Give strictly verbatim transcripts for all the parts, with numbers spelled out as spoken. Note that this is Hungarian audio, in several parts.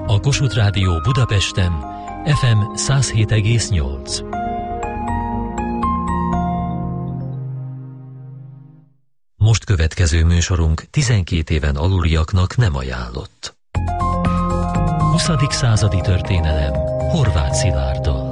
A Kossuth Rádió Budapesten ef em száz hét egész nyolc. Most következő műsorunk tizenkét éven aluliaknak nem ajánlott. huszadik századi történelem Horváth Szilárddal.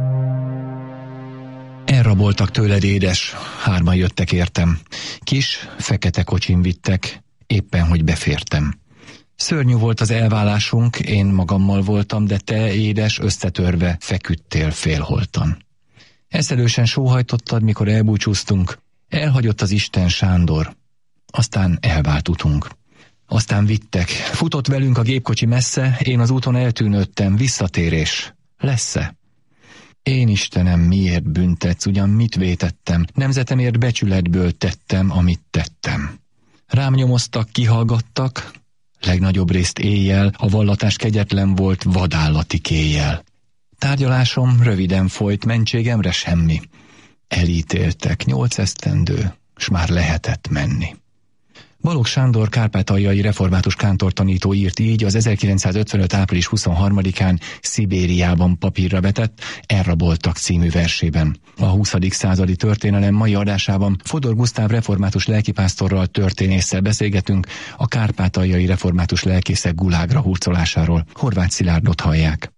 Elraboltak tőled, édes, hárman jöttek értem. Kis, fekete kocsin vittek, éppen hogy befértem. Szörnyű volt az elválásunk, én magammal voltam, de te, édes, összetörve feküdtél félholtan. Eszelősen sóhajtottad, mikor elbúcsúztunk. Elhagyott az Isten, Sándor. Aztán elvált utunk. Aztán vittek. Futott velünk a gépkocsi messze, én az úton eltűnődtem. Visszatérés. Lesz-e? Én, Istenem, miért büntetsz, ugyan mit vétettem? Nemzetemért becsületből tettem, amit tettem. Rám nyomoztak, kihallgattak, legnagyobb részt éjjel, a vallatás kegyetlen volt, vadállati kéjjel. Tárgyalásom röviden folyt, mentségemre semmi. Elítéltek, nyolc esztendő, s már lehetett menni. Balogh Sándor kárpátaljai református kántortanító írt így az ezerkilencszázötvenöt április huszonharmadikán Szibériában papírra vetett Elraboltak című versében. A huszadik századi történelem mai adásában Fodor Gusztáv református lelkipásztorral, történésszel beszélgetünk a kárpátaljai református lelkészek gulágra hurcolásáról. Horváth Szilárdot hallják.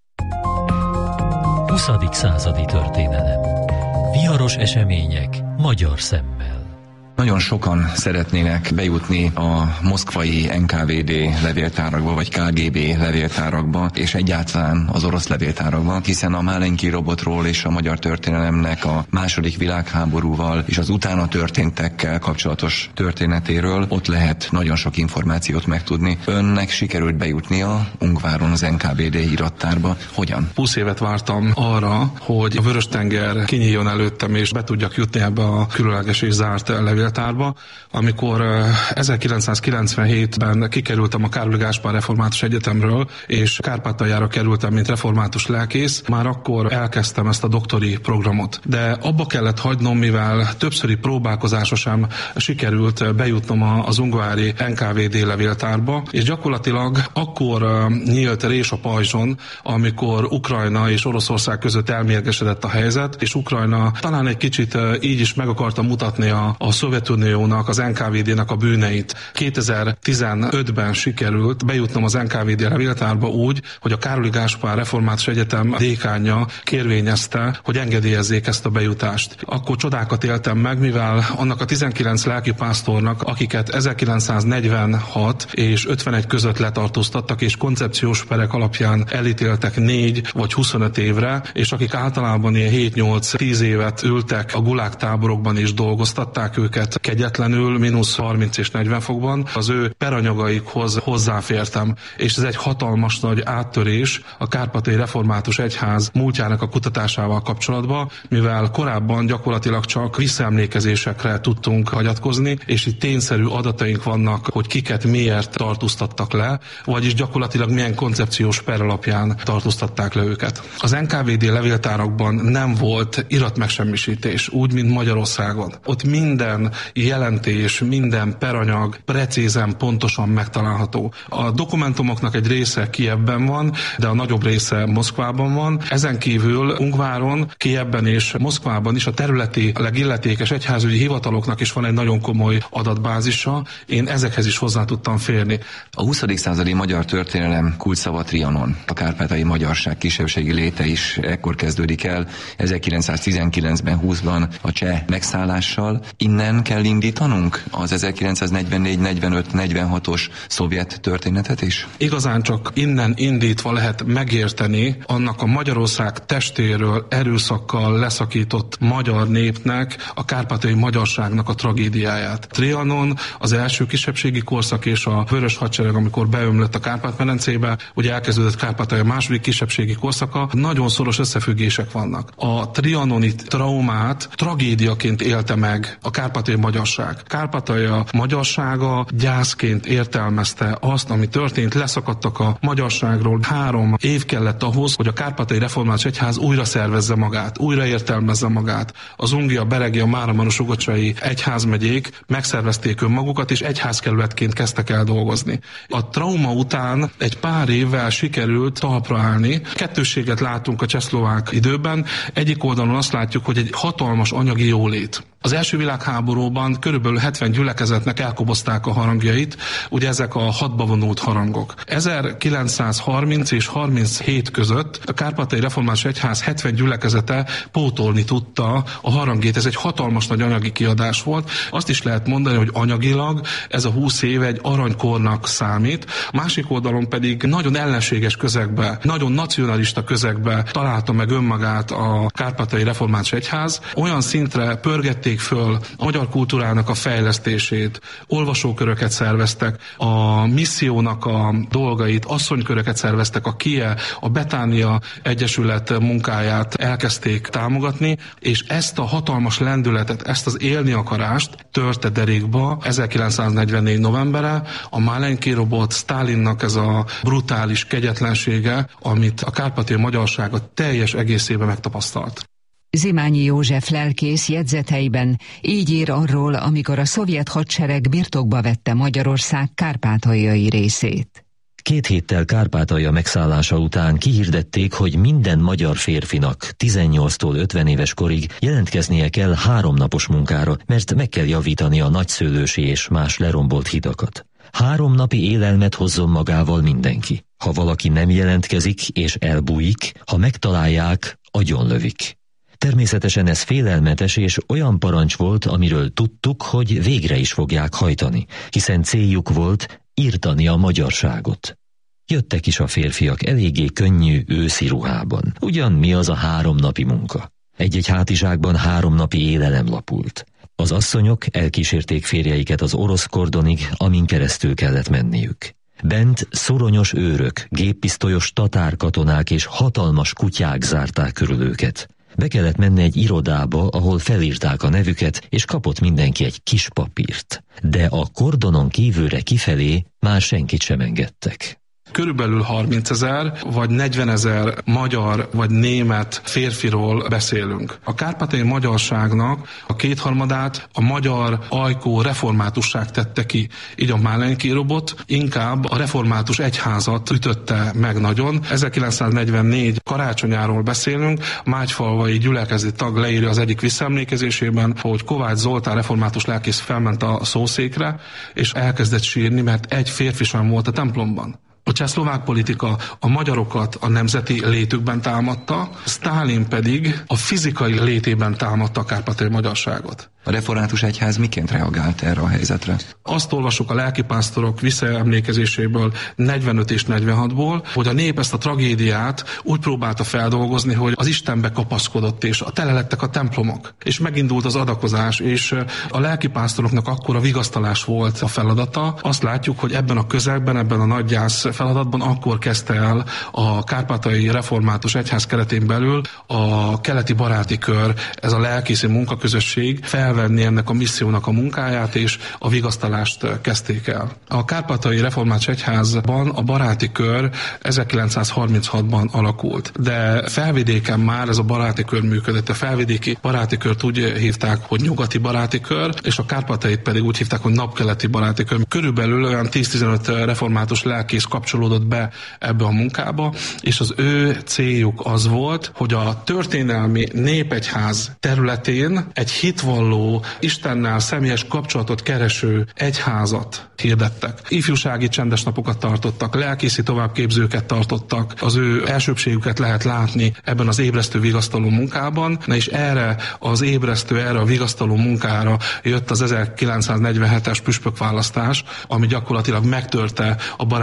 huszadik századi történelem. Viharos események magyar szemmel. Nagyon sokan szeretnének bejutni a moszkvai en ká vé dé levéltárakba, vagy ká gé bé levéltárakba, és egyáltalán az orosz levéltárakba, hiszen a Málenki robotról és a magyar történelemnek a második világháborúval és az utána történtekkel kapcsolatos történetéről ott lehet nagyon sok információt megtudni. Önnek sikerült bejutnia Ungváron az en ká vé dé irattárba. Hogyan? húsz évet vártam arra, hogy a Vörös-tenger kinyíljon előttem, és be tudjak jutni ebbe a különleges és zárt levéltárba. Amikor ezerkilencszázkilencvenhétben kikerültem a Károly Gáspár Református Egyetemről, és Kárpátaljára kerültem, mint református lelkész, már akkor elkezdtem ezt a doktori programot. De abba kellett hagynom, mivel többszöri próbálkozása sem sikerült bejutnom az ungvári en ká vé dé levéltárba, és gyakorlatilag akkor nyílt rés a pajzson, amikor Ukrajna és Oroszország között elmérgesedett a helyzet, és Ukrajna talán egy kicsit így is meg akarta mutatni a, a Szovjetuniónak, az en ká vé dé-nek a bűneit. kétezer-tizenötben sikerült bejutnom az en ká vé dé levéltárba úgy, hogy a Károly Gáspár Református Egyetem dékánja kérvényezte, hogy engedélyezzék ezt a bejutást. Akkor csodákat éltem meg, mivel annak a tizenkilenc lelkipásztornak, akiket ezerkilencszáznegyvenhat és ötvenegy között letartóztattak, és koncepciós perek alapján elítéltek négy vagy huszonöt évre, és akik általában ilyen hét-nyolc-tíz évet ültek a gulág táborokban és dolgoztatták őket kegyetlenül, mínusz harminc és negyven fokban, az ő peranyagaikhoz hozzáfértem, és ez egy hatalmas nagy áttörés a Kárpátaljai Református Egyház múltjának a kutatásával kapcsolatban, mivel korábban gyakorlatilag csak visszaemlékezésekre tudtunk hagyatkozni, és itt tényszerű adataink vannak, hogy kiket miért tartóztattak le, vagyis gyakorlatilag milyen koncepciós per alapján tartóztatták le őket. Az en ká vé dé levéltárakban nem volt iratmegsemmisítés, úgy, mint Magyarországon. Ott minden jelentés, minden peranyag precízen, pontosan megtalálható. A dokumentumoknak egy része Kijevben van, de a nagyobb része Moszkvában van. Ezen kívül Ungváron, Kijevben és Moszkvában is a területi legilletékes egyházügyi hivataloknak is van egy nagyon komoly adatbázisa. Én ezekhez is hozzá tudtam férni. A huszadik századi magyar történelem kulcsszava Trianon. A kárpátaljai magyarság kisebbségi léte is ekkor kezdődik el, ezerkilencszáztizenkilencben, húszban a cseh megszállással. Innen kell indítanunk az ezerkilencszáznegyvennégy negyvenöt negyvenhatos szovjet történetet is? Igazán csak innen indítva lehet megérteni annak a Magyarország testéről erőszakkal leszakított magyar népnek, a kárpátaljai magyarságnak a tragédiáját. Trianon az első kisebbségi korszak és a Vörös Hadsereg, amikor beömlött a Kárpát-medencébe, ugye elkezdődött Kárpátalja második kisebbségi korszaka, nagyon szoros összefüggések vannak. A trianoni traumát tragédiaként élte meg a Kárpátaljai kárpátaljai magyarság. Kárpátalja magyarsága gyászként értelmezte azt, ami történt, leszakadtak a magyarságról. Három év kellett ahhoz, hogy a Kárpátaljai Református Egyház újra szervezze magát, újra értelmezze magát. Az Ungia, Beregi, a Máramaros-ugocsai egyházmegyék megszervezték önmagukat, és egyházkerületként kezdtek el dolgozni. A trauma után egy pár évvel sikerült talpra állni. Kettősséget látunk a csehszlovák időben. Egyik oldalon azt látjuk, hogy egy hatalmas anyagi jólét. Az első világháborúban körülbelül hetven gyülekezetnek elkobozták a harangjait, ugye ezek a hadba vonult harangok. ezerkilencszázharminc és harminchét között a Kárpátaljai Református Egyház hetven gyülekezete pótolni tudta a harangjét. Ez egy hatalmas nagy anyagi kiadás volt. Azt is lehet mondani, hogy anyagilag ez a húsz év egy aranykornak számít. Másik oldalon pedig nagyon ellenséges közegbe, nagyon nacionalista közegbe találta meg önmagát a Kárpátaljai Református Egyház. Olyan szintre pörgették föl a magyar kultúrának a fejlesztését, olvasóköröket szerveztek, a missziónak a dolgait, asszonyköröket szerveztek, a Kie, a Betánia Egyesület munkáját elkezdték támogatni, és ezt a hatalmas lendületet, ezt az élni akarást törte derékba ezerkilencszáznegyvennégy novembere, a Málenki robot, Sztálinnak ez a brutális kegyetlensége, amit a kárpátaljai magyarság a teljes egészében megtapasztalt. Zimányi József lelkész jegyzeteiben így ír arról, amikor a szovjet hadsereg birtokba vette Magyarország kárpátaljai részét. Két héttel Kárpátalja megszállása után kihirdették, hogy minden magyar férfinak tizennyolctól ötven éves korig jelentkeznie kell háromnapos munkára, mert meg kell javítani a nagyszőlősi és más lerombolt hidakat. Három napi élelmet hozzon magával mindenki. Ha valaki nem jelentkezik és elbújik, ha megtalálják, agyonlövik. Természetesen ez félelmetes és olyan parancs volt, amiről tudtuk, hogy végre is fogják hajtani, hiszen céljuk volt írtani a magyarságot. Jöttek is a férfiak eléggé könnyű őszi ruhában. Ugyan mi az a három napi munka? Egy-egy hátizsákban három napi élelem lapult. Az asszonyok elkísérték férjeiket az orosz kordonig, amin keresztül kellett menniük. Bent szoronyos őrök, géppisztolyos tatárkatonák és hatalmas kutyák zárták körül őket. Be kellett menni egy irodába, ahol felírták a nevüket, és kapott mindenki egy kis papírt. De a kordonon kívülre kifelé már senkit sem engedtek. Körülbelül harmincezer vagy negyvenezer magyar vagy német férfiról beszélünk. A kárpátaljai magyarságnak a kétharmadát a magyar ajkó reformátusság tette ki. Így a Málenki robot inkább a református egyházat ütötte meg nagyon. ezerkilencszáznegyvennégy karácsonyáról beszélünk, Mágyfalvai gyülekezeti tag leírja az egyik visszaemlékezésében, hogy Kovács Zoltán református lelkész felment a szószékre, és elkezdett sírni, mert egy férfi sem volt a templomban. A csehszlovák politika a magyarokat a nemzeti létükben támadta, Sztálin pedig a fizikai létében támadta a kárpátaljai magyarságot. A református egyház miként reagált erre a helyzetre? Azt olvasok a lelkipásztorok visszaemlékezéséből negyvenöt és negyvenhatból, hogy a nép ezt a tragédiát úgy próbálta feldolgozni, hogy az Istenbe kapaszkodott, és tele lettek a templomok. És megindult az adakozás, és a lelkipásztoroknak akkora vigasztalás volt a feladata. Azt látjuk, hogy ebben a közegben, ebben a nagy gyász feladatban akkor kezdte el a kárpátaljai református egyház keretén belül a keleti baráti kör, ez a lelkészi munkaközösség felvenni ennek a missziónak a munkáját, és a vigasztalást kezdték el. A kárpátaljai református egyházban a baráti kör ezerkilencszázharminchatban alakult, de felvidéken már ez a baráti kör működött. A felvidéki baráti kört úgy hívták, hogy nyugati baráti kör, és a kárpátaljait pedig úgy hívták, hogy napkeleti baráti kör. Körülbelül olyan tíz-tizenöt református lelkész kapcsolódott be ebbe a munkába, és az ő céljuk az volt, hogy a történelmi népegyház területén egy hitvalló, Istennel személyes kapcsolatot kereső egyházat hirdettek. Ifjúsági csendes napokat tartottak, lelkészi továbbképzőket tartottak, az ő elsőbségüket lehet látni ebben az ébresztő vigasztaló munkában, na és erre az ébresztő, erre a vigasztaló munkára jött az ezerkilencszáznegyvenhetes püspökválasztás, ami gyakorlatilag megtörte a baráti kör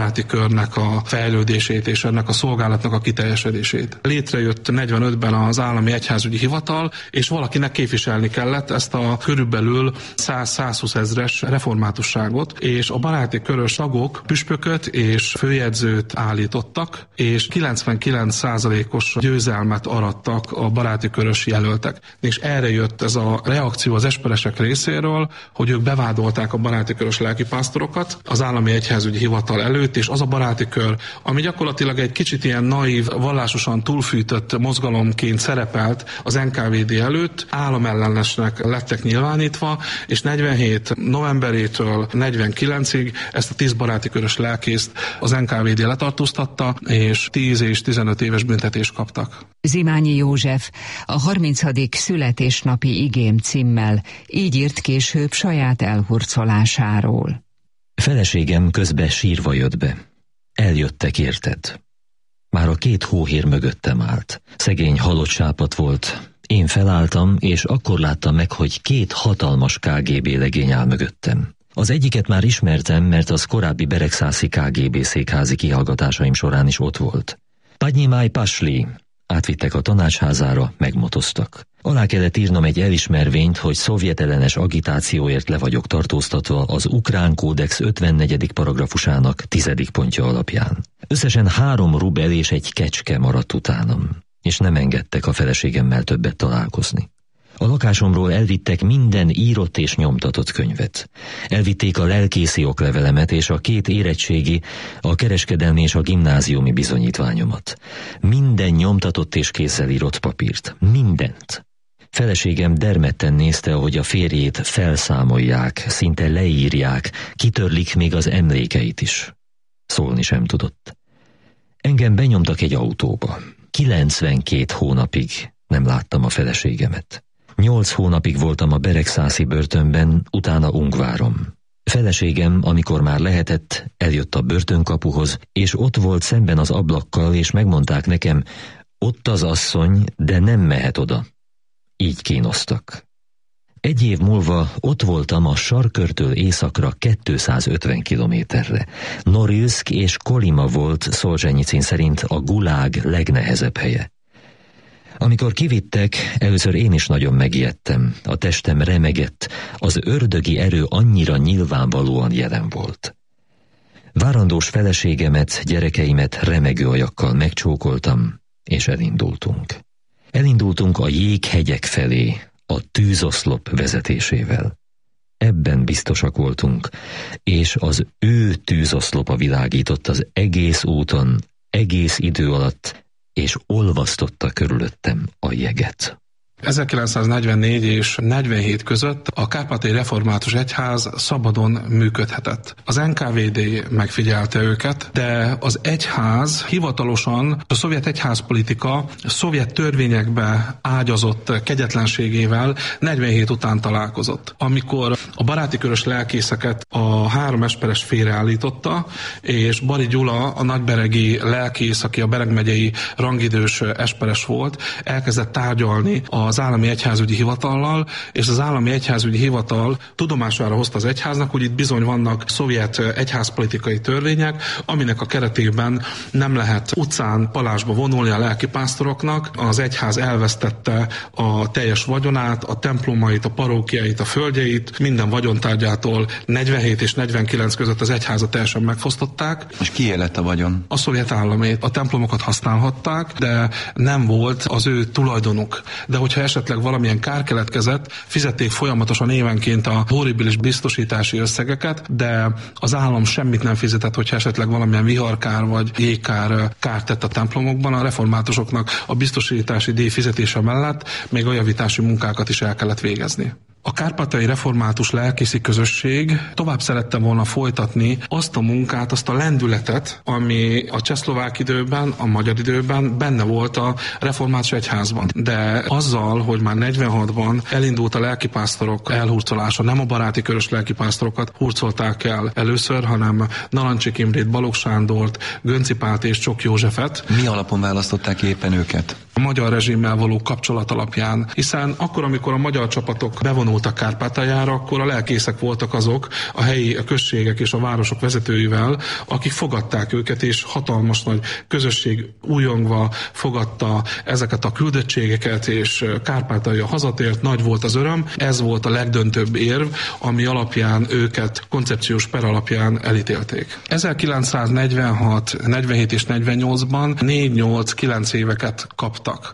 rendszernek a fejlődését és ennek a szolgálatnak a kiteljesedését. Létrejött negyvenötben az Állami Egyházügyi Hivatal, és valakinek képviselni kellett ezt a körülbelül száz-százhúsz ezres reformátusságot, és a baráti körös tagok püspököt és főjegyzőt állítottak, és kilencvenkilenc százalékos győzelmet arattak a baráti körös jelöltek. És erre jött ez a reakció az esperesek részéről, hogy ők bevádolták a baráti körös lelkipásztorokat az Állami Egyházügyi Hivatal előtt, és az a baráti kör, ami gyakorlatilag egy kicsit ilyen naív, vallásosan túlfűtött mozgalomként szerepelt az en ká vé dé előtt, államellenesnek lettek nyilvánítva, és negyvenhét novemberétől negyvenkilencig ezt a tíz baráti körös lelkészt az en ká vé dé letartóztatta, és tíz és tizenöt éves büntetést kaptak. Zimányi József a harmincadik születésnapi igém címmel így írt később saját elhurcolásáról. Feleségem közben sírva jött be. Eljöttek, érted? Már a két hóhér mögöttem állt. Szegény halott sápat volt. Én felálltam, és akkor láttam meg, hogy két hatalmas ká gé bé legény áll mögöttem. Az egyiket már ismertem, mert az korábbi beregszászi ká gé bé székházi kihallgatásaim során is ott volt. Padnyimaj Pasli. Átvittek a tanácsházára, megmotoztak. Alá kellett írnom egy elismervényt, hogy szovjetellenes agitációért le vagyok tartóztatva az Ukrán Kódex ötvennegyedik paragrafusának tizedik pontja alapján. Összesen három rubel és egy kecske maradt utánam, és nem engedtek a feleségemmel többet találkozni. A lakásomról elvittek minden írott és nyomtatott könyvet. Elvitték a lelkészi oklevelemet és a két érettségi, a kereskedelmi és a gimnáziumi bizonyítványomat. Minden nyomtatott és kézzel írott papírt. Mindent. Feleségem dermedten nézte, ahogy a férjét felszámolják, szinte leírják, kitörlik még az emlékeit is. Szólni sem tudott. Engem benyomtak egy autóba. kilencvenkét hónapig nem láttam a feleségemet. Nyolc hónapig voltam a beregszászi börtönben, utána Ungvárom. Feleségem, amikor már lehetett, eljött a börtönkapuhoz, és ott volt szemben az ablakkal, és megmondták nekem, ott az asszony, de nem mehet oda. Így kínoztak. Egy év múlva ott voltam a Sarkörtől északra kétszázötven kilométerre. Norilszk és Kolima volt Szolzsenyicin szerint a gulág legnehezebb helye. Amikor kivittek, először én is nagyon megijedtem, a testem remegett, az ördögi erő annyira nyilvánvalóan jelen volt. Várandós feleségemet, gyerekeimet remegő ajakkal megcsókoltam, és elindultunk. Elindultunk a jéghegyek felé, a tűzoszlop vezetésével. Ebben biztosak voltunk, és az ő tűzoszlopa világított az egész úton, egész idő alatt, és olvasztotta körülöttem a jeget. ezerkilencszáznegyvennégy és negyvenhét között a Kárpátaljai Református Egyház szabadon működhetett. Az en ká vé dé megfigyelte őket, de az egyház hivatalosan a szovjet egyházpolitika a szovjet törvényekbe ágyazott kegyetlenségével negyvenhét után találkozott. Amikor a baráti körös lelkészeket a három esperes félreállította, és Bari Gyula, a nagyberegi lelkész, aki a Bereg megyei rangidős esperes volt, elkezdett tárgyalni a az Állami Egyházügyi Hivatallal, és az Állami Egyházügyi Hivatal tudomására hozta az egyháznak, hogy itt bizony vannak szovjet egyházpolitikai törvények, aminek a keretében nem lehet utcán palásba vonulni a lelkipásztoroknak. Az egyház elvesztette a teljes vagyonát, a templomait, a parókiait, a földjeit, minden vagyontárgyától negyvenhét és negyvenkilenc között az egyházat teljesen megfosztották. És kié lett a vagyon? A szovjet államét. A templomokat használhatták, de nem volt az ő tulajdonuk. De hogyha esetleg valamilyen kár keletkezett, fizették folyamatosan évenként a horribilis biztosítási összegeket, de az állam semmit nem fizetett, hogyha esetleg valamilyen viharkár vagy jégkár kárt tett a templomokban. A reformátusoknak a biztosítási díj fizetése mellett még a javítási munkákat is el kellett végezni. A kárpátaljai református lelkészi közösség tovább szerette volna folytatni azt a munkát, azt a lendületet, ami a csehszlovák időben, a magyar időben benne volt a református egyházban. De azzal, hogy már negyvenhatban elindult a lelkipásztorok elhurcolása, nem a baráti körös lelkipásztorokat hurcolták el először, hanem Narancsik Imrét, Balogh Sándort, Gönczy Pált és Csok Józsefet. Mi alapon választották éppen őket? A magyar rezsimmel való kapcsolat alapján, hiszen akkor, amikor a magyar csapatok bevonultak vonultak Kárpátaljára, akkor a lelkészek voltak azok, a helyi a községek és a városok vezetőivel, akik fogadták őket, és hatalmas nagy közösség újongva fogadta ezeket a küldettségeket, és Kárpátalja hazatért, nagy volt az öröm. Ez volt a legdöntőbb érv, ami alapján őket koncepciós per alapján elítélték. ezerkilencszáznegyvenhat, negyvenhét és negyvennyolcban négy nyolc kilenc éveket kaptak.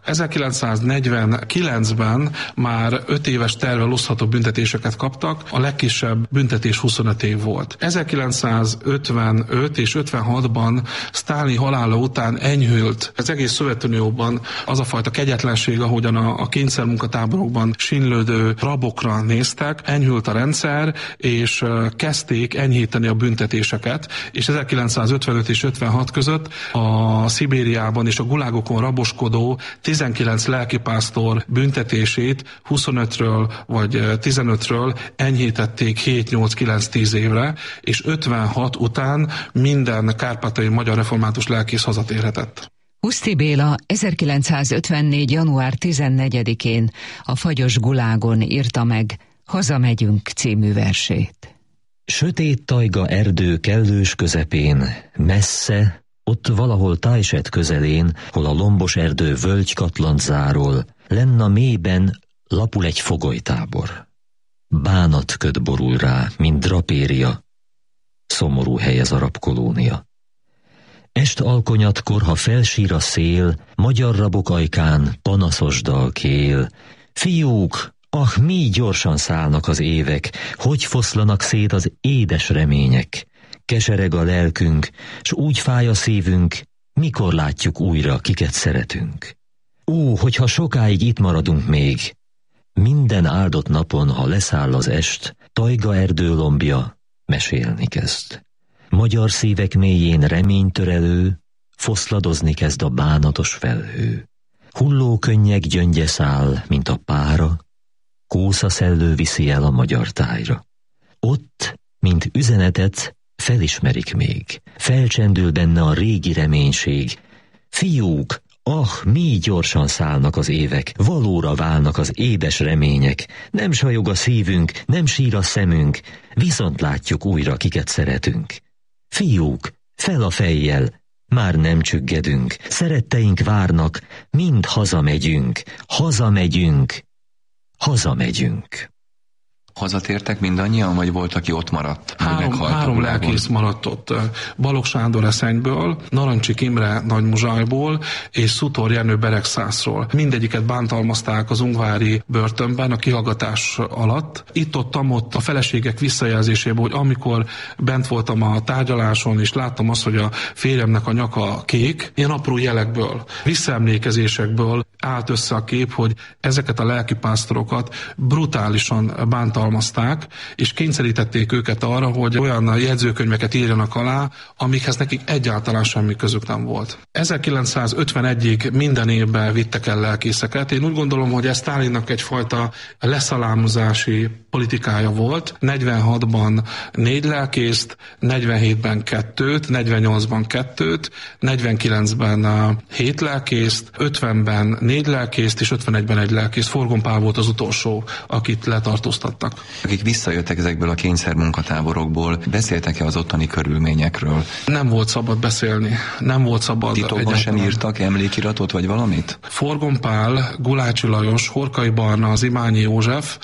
ezerkilencszáznegyvenkilencben már öt éves tervvel osztható büntetéseket kaptak, a legkisebb büntetés huszonöt év volt. ezerkilencszázötvenöt és ötvenhatban Sztálin halála után enyhült az egész Szovjetunióban az a fajta kegyetlenség, ahogyan a, a kényszermunkatáborokban sínlődő rabokra néztek, enyhült a rendszer, és kezdték enyhíteni a büntetéseket, és ezerkilencszázötvenöt és ötvenhat között a Szibériában és a gulágokon raboskodó tizenkilenc lelkipásztor büntetését huszonötről vagy tizenötről enyhítették hét nyolc kilenc tíz évre, és ötvenhat után minden kárpátaljai magyar református lelkész hazatérhetett. Huszti Béla ezerkilencszázötvennégy. január tizennegyedikén a fagyos gulágon írta meg Hazamegyünk című versét. Sötét tajga erdő kellős közepén, messze, ott valahol Tájset közelén, hol a lombos erdő völgykatlant zárol, lenn a mélyben lapul egy fogolytábor. Bánatköd borul rá, mint drapéria, szomorú hely ez a rabkolónia. Est alkonyatkor, ha felsír a szél, magyar rabok ajkán panaszos dal kél. Fiúk, ah, mi gyorsan szállnak az évek, hogy foszlanak szét az édes remények. Kesereg a lelkünk, s úgy fáj a szívünk, mikor látjuk újra, kiket szeretünk. Ó, hogyha sokáig itt maradunk még, minden áldott napon, ha leszáll az est, tajga erdő lombja mesélni kezd. Magyar szívek mélyén reménytörelő, foszladozni kezd a bánatos felhő. Hulló könnyek gyöngye száll, mint a pára, kósza szellő viszi el a magyar tájra. Ott, mint üzenetet, felismerik még, felcsendül benne a régi reménység. Fiúk, ah, mi gyorsan szállnak az évek, valóra válnak az édes remények. Nem sajog a szívünk, nem sír a szemünk, viszont látjuk újra, kiket szeretünk. Fiúk, fel a fejjel, már nem csüggedünk, szeretteink várnak, mind hazamegyünk, hazamegyünk, hazamegyünk. Hazatértek mindannyian, vagy volt, aki ott maradt? Három, három lelkész maradt ott. Balogh Sándor Eszenyből, Narancsik Imre Nagymuzsályból és Szutor Jenő Beregszászról. Mindegyiket bántalmazták az ungvári börtönben a kihallgatás alatt. Itt-ott-ott a feleségek visszajelzéséből, hogy amikor bent voltam a tárgyaláson, és láttam azt, hogy a férjemnek a nyaka kék, ilyen apró jelekből, visszaemlékezésekből állt össze a kép, hogy ezeket a lelkipásztorokat brutálisan bántalmazták, és kényszerítették őket arra, hogy olyan jegyzőkönyveket írjanak alá, amikhez nekik egyáltalán semmi közük nem volt. ezerkilencszázötvenegyig minden évben vittek el lelkészeket. Én úgy gondolom, hogy ez Sztálinnak egyfajta leszalámozási politikája volt. negyvenhatban négy lelkészt, negyvenhétben kettőt, negyvennyolcban kettőt, negyvenkilencben hét lelkészt, ötvenben négy lelkészt és ötvenegyben egy lelkészt. Forgon Pál volt az utolsó, akit letartóztattak. Akik visszajöttek ezekből a kényszermunkatáborokból, beszéltek-e az ottani körülményekről? Nem volt szabad beszélni. Nem volt szabad. Titokban sem írtak emlékiratot, vagy valamit? Forgon Pál, Gulácsi Lajos, Horkai Barna, Zimányi József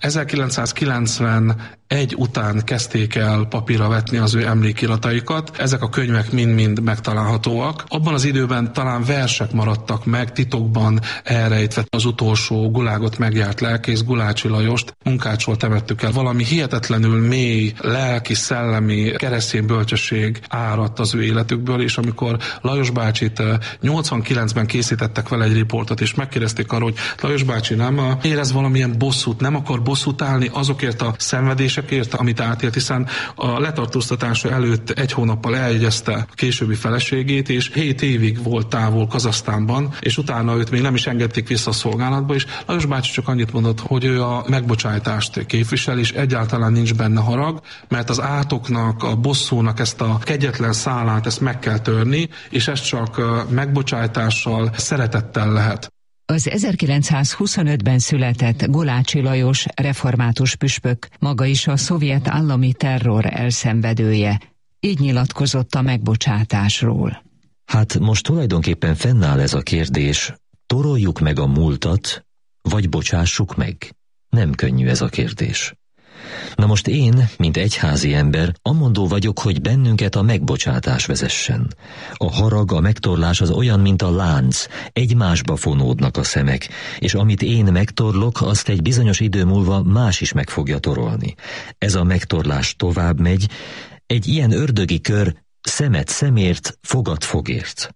ezerkilencszázkilencvenegy után kezdték el papírra vetni az ő emlékirataikat. Ezek a könyvek mind-mind megtalálhatóak. Abban az időben talán versek maradtak meg, titokban elrejtve. Az utolsó gulágot megjárt lelkész, Gulácsi Lajost munkácsról temettük el. Valami hihetetlenül mély, lelki, szellemi, keresztény bölcsesség áradt az ő életükből, és amikor Lajos bácsit nyolcvankilencben készítettek vele egy riportot, és megkérdezték arról, hogy Lajos bácsi nem érez valamilyen bosszút, nem akar bosszút állni azokért a szenvedésekért, amit átélt, hiszen a letartóztatása előtt egy hónappal eljegyezte a későbbi feleségét, és hét évig volt távol Kazahsztánban, és utána őt még nem is engedték vissza a szolgálatba, és Lajos bácsi csak annyit mondott, hogy ő a megbocsájtást képvisel, és egyáltalán nincs benne harag, mert az átoknak, a bosszúnak ezt a kegyetlen szálát, ezt meg kell törni, és ez csak megbocsájtással, szeretettel lehet. Az ezerkilencszázhuszonötben született Golácsi Lajos református püspök, maga is a szovjet állami terror elszenvedője. Így nyilatkozott a megbocsátásról. Hát most tulajdonképpen fennáll ez a kérdés, toroljuk meg a múltat, vagy bocsássuk meg? Nem könnyű ez a kérdés. Na most én, mint egyházi ember, amondó vagyok, hogy bennünket a megbocsátás vezessen. A harag, a megtorlás az olyan, mint a lánc, egymásba fonódnak a szemek, és amit én megtorlok, azt egy bizonyos idő múlva más is meg fogja torolni. Ez a megtorlás tovább megy, egy ilyen ördögi kör szemet szemért, fogat fogért.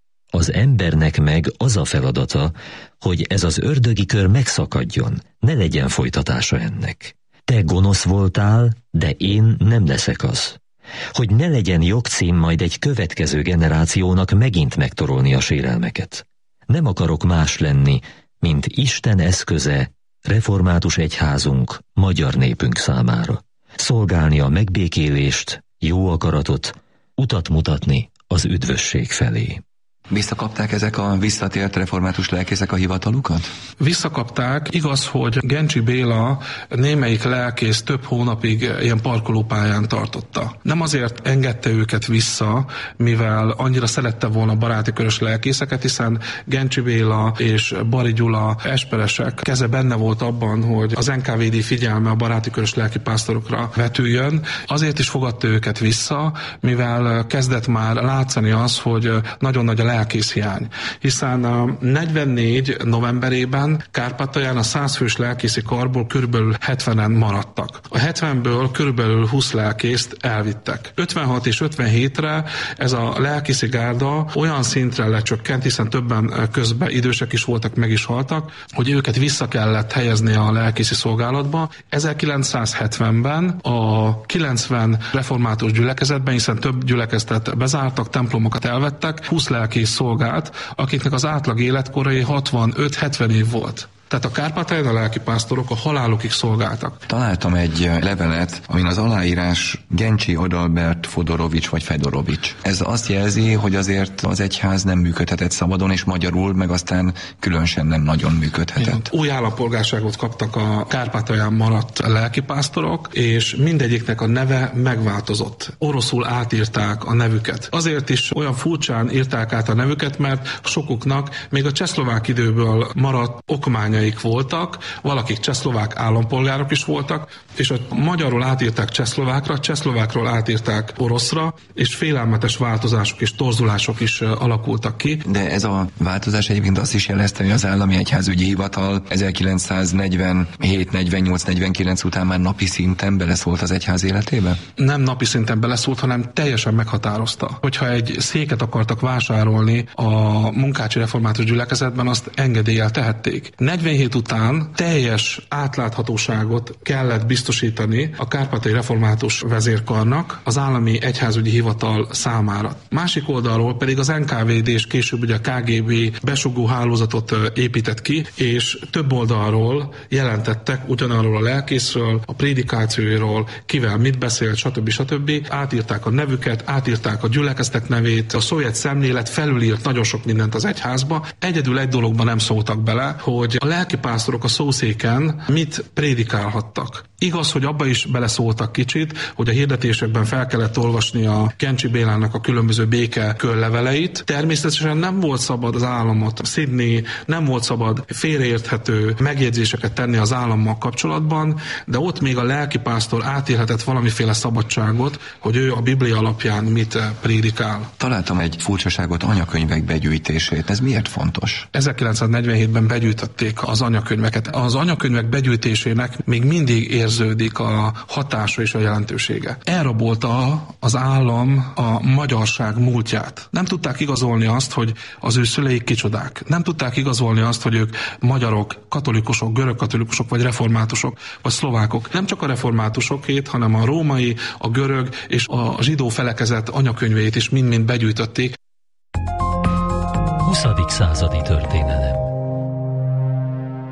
Az embernek meg az a feladata, hogy ez az ördögi kör megszakadjon, ne legyen folytatása ennek. Te gonosz voltál, de én nem leszek az. Hogy ne legyen jogcím majd egy következő generációnak megint megtorolni a sérelmeket. Nem akarok más lenni, mint Isten eszköze, református egyházunk, magyar népünk számára. Szolgálni a megbékélést, jó akaratot, utat mutatni az üdvösség felé. Visszakapták ezek a visszatért református lelkészek a hivatalukat? Visszakapták. Igaz, hogy Gencsi Béla némelyik lelkész több hónapig ilyen parkolópályán tartotta. Nem azért engedte őket vissza, mivel annyira szerette volna baráti körös lelkészeket, hiszen Gencsi Béla és Bari Gyula esperesek keze benne volt abban, hogy az en ká vé dé figyelme a baráti körös lelkipásztorokra vetüljön. Azért is fogadta őket vissza, mivel kezdett már látszani az, hogy nagyon nagy a lelkészhiány, hiszen a negyvennégy novemberében Kárpátalján a száz fős lelkészi karból körülbelül hetvenen maradtak. A hetvenből körülbelül húsz lelkészt elvittek. ötvenhat és ötvenhétre ez a lelkészi gárda olyan szintre lecsökkent, hiszen többen közben idősek is voltak, meg is haltak, hogy őket vissza kellett helyezni a lelkészi szolgálatba. ezerkilencszázhetvenben a kilencven református gyülekezetben, hiszen több gyülekezetet bezártak, templomokat elvettek, húsz lelkész szolgált, akiknek az átlag életkorai hatvanöt-hetven év volt. Tehát a Kárpátalján a lelkipásztorok a halálukig szolgáltak. Találtam egy levelet, amin az aláírás Gencsi Adalbert Fodorovics vagy Fedorovics. Ez azt jelzi, hogy azért az egyház nem működhetett szabadon, és magyarul meg aztán különösen nem nagyon működhetett. Igen. Új állampolgárságot kaptak a Kárpátalján maradt lelkipásztorok, és mindegyiknek a neve megváltozott. Oroszul átírták a nevüket. Azért is olyan furcsán írták át a nevüket, mert sokuknak még a csehszlovák időből maradt okmányai voltak, valakik csehszlovák állampolgárok is voltak, és a magyarról átírták csehszlovákra, csehszlovákról átírták oroszra, és félelmetes változások és torzulások is alakultak ki. De ez a változás egyébként azt is jelezte, hogy az állami egyházügyi hivatal ezerkilencszáznegyvenhét, negyvennyolc, negyvenkilenc után már napi szinten beleszólt az egyház életébe? Nem napi szinten beleszólt, hanem teljesen meghatározta. Hogyha egy széket akartak vásárolni a munkácsi református gyülekezetben, azt engedéllyel tehették. negyvenhét után teljes átláthatóságot kellett biztosítani a kárpátaljai református vezérkarnak az állami egyházügyi hivatal számára. Másik oldalról pedig az en ká vé dé és később ugye a ká gé bé besugó hálózatot épített ki, és több oldalról jelentettek ugyanarról a lelkészről, a prédikációról, kivel mit beszélt, stb. stb. Átírták a nevüket, átírták a gyülekezetek nevét, a szovjet szemlélet felülírt nagyon sok mindent az egyházba. Egyedül egy dologban nem szóltak bele, hogy a lelkipásztorok a szószéken mit prédikálhattak. Igaz, hogy abba is beleszóltak kicsit, hogy a hirdetésekben fel kellett olvasni a Gencsi Bélának a különböző béke körleveleit. Természetesen nem volt szabad az államot szidni, nem volt szabad félreérthető megjegyzéseket tenni az állammal kapcsolatban, de ott még a lelkipásztor átélhetett valamiféle szabadságot, hogy ő a Biblia alapján mit prédikál. Találtam egy furcsaságot, anyakönyvek begyűjtését. Ez miért fontos? ezerkilencszáznegyvenhétben begyűjtötték az anyakönyveket. Az anyakönyvek begyűjtésének még mindig érződik a hatása és a jelentősége. Elrabolta az állam a magyarság múltját. Nem tudták igazolni azt, hogy az ő szüleik kicsodák. Nem tudták igazolni azt, hogy ők magyarok, katolikusok, görögkatolikusok, vagy reformátusok, vagy szlovákok. Nem csak a reformátusokét, hanem a római, a görög és a zsidó felekezet anyakönyveit is mind-mind begyűjtötték. huszadik századi történelem.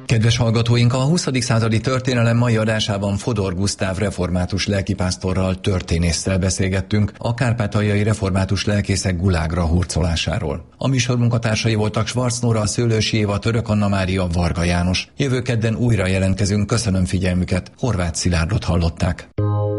Kedves hallgatóink, a huszadik századi történelem mai adásában Fodor Gusztáv református lelkipásztorral, történésszel beszélgettünk a kárpátaljai református lelkészek gulágra hurcolásáról. A műsor munkatársai voltak Schwarz Nóra, Szőlősi Éva, Török Anna Mária, Varga János. Jövő kedden újra jelentkezünk, köszönöm figyelmüket, Horváth Szilárdot hallották.